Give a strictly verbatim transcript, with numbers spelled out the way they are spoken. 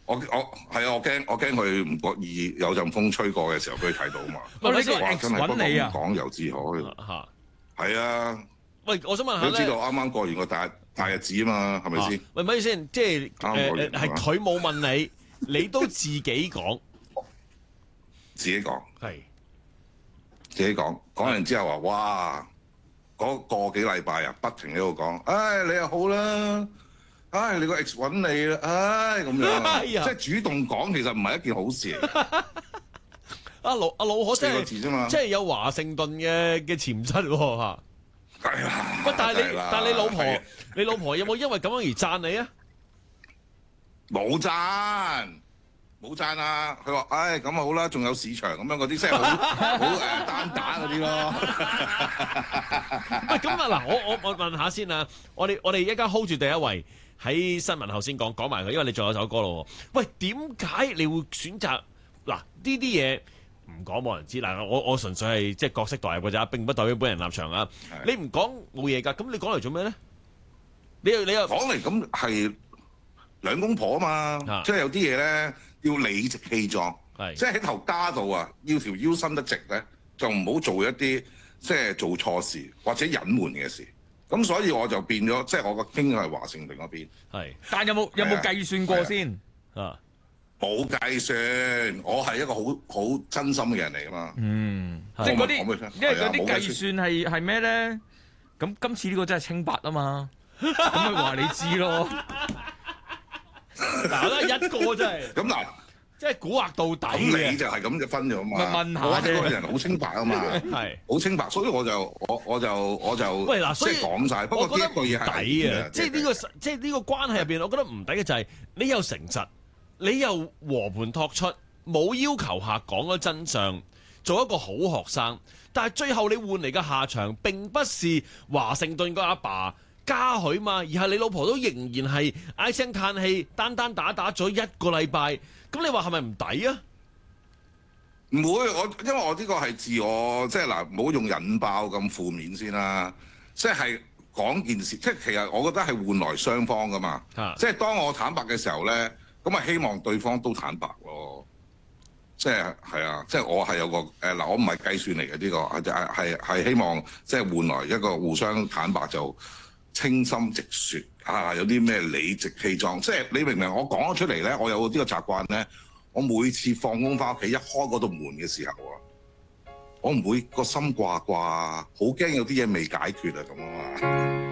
我我係啊，我驚我驚佢唔覺意有陣風吹過嘅時候俾佢睇到啊嘛。 喂，呢個哇！ X 真係不過揾你啊？ 唔講猶自可。 嚇！ 係啊， 喂，我想問下你都知道咧， 啱啱過完個大大日子啊嘛，係咪先？ 喂，咪先，即係啱過誒誒，係完係嘛佢冇問你，你都自己講， 自己講， 係自己講，講完之後話，哇！嗰個幾禮拜啊，不停喺度講，唉，你又好啦，唉，你個 X 揾你啦，唉，咁樣啊， 哎呀即係主動講，其實唔係一件好事嚟嘅。 阿老阿老可四真個字啫嘛係，即係有華盛頓嘅嘅潛質喎嚇。 係啦， 喂，但係你係啦但係你老婆係， 你老婆有冇因為咁樣而讚你啊？ 冇讚，冇讚啊！佢話：唉，咁啊好啦，仲有市場咁樣嗰啲，即係好好誒單打嗰啲咯。 喂，咁啊嗱，我我我問下先啊，我哋我哋一家 hold 住第一位喺新聞後先講講埋佢，因為你仲有首歌咯喎。喂，點解你會選擇嗱呢啲嘢唔講冇人知嗱？我我純粹係即係角色代入㗎咋，並不代表本人立場啊。你唔講冇嘢㗎，咁你講嚟做咩咧？你又你又講嚟咁係兩公婆啊嘛， 啊即係有啲嘢咧要理直氣壯， 係即係喺頭家度啊，要條腰伸得直咧，就唔好做一啲即係做錯事或者隱瞞嘅事。咁所以我就變咗，即係我個傾係華盛頓嗰邊。 係但有冇有冇計算過先？ 啊？ 冇計算，我係一個好好真心嘅人嚟噶嘛。 嗯， 係即係嗰我咪講俾你啲， 聽因為嗰係啊冇計啲計算係係咩咧？咁今次呢個真係清白啊嘛，咁咪話你知咯。 嗱，得一個真係， 咁嗱， 即係蠱惑到底咁你嘅， 就係咁就分咗嘛。 咪問下我啫係個人好清白啊嘛， 係。 好清白，所以我就我我就我就喂嗱，所以即係講晒。不過我覺得唔呢一句嘢係抵啊！即係呢個即即係呢個關係入邊，我覺得唔抵嘅就係你又誠實，你又和盤托出，冇要求下講咗真相，做一個好學生。但係最後你換嚟嘅下場並不是華盛頓個阿爸嘉許嘛，而係你老婆都仍然係唉聲嘆氣，單單打打咗一個禮拜。咁你話係咪唔抵啊？ 唔會，我因為我呢個係自我，即係嗱，唔好用引爆咁負面先啦。即係講件事，即係其實我覺得係換來雙方噶嘛。 啊即係當我坦白嘅時候咧，咁啊希望對方都坦白咯。即係係啊，即係我係有個誒嗱，我唔係計算嚟嘅呢個，係係係希望即係換來一個互相坦白就清心直説啊！有啲咩理直氣壯，即係你明唔明？我講咗出嚟咧，我有呢個習慣咧，我每次放工翻屋企一開嗰道門嘅時候啊，我唔會個心掛掛，好驚有啲嘢未解決啊咁啊嘛〜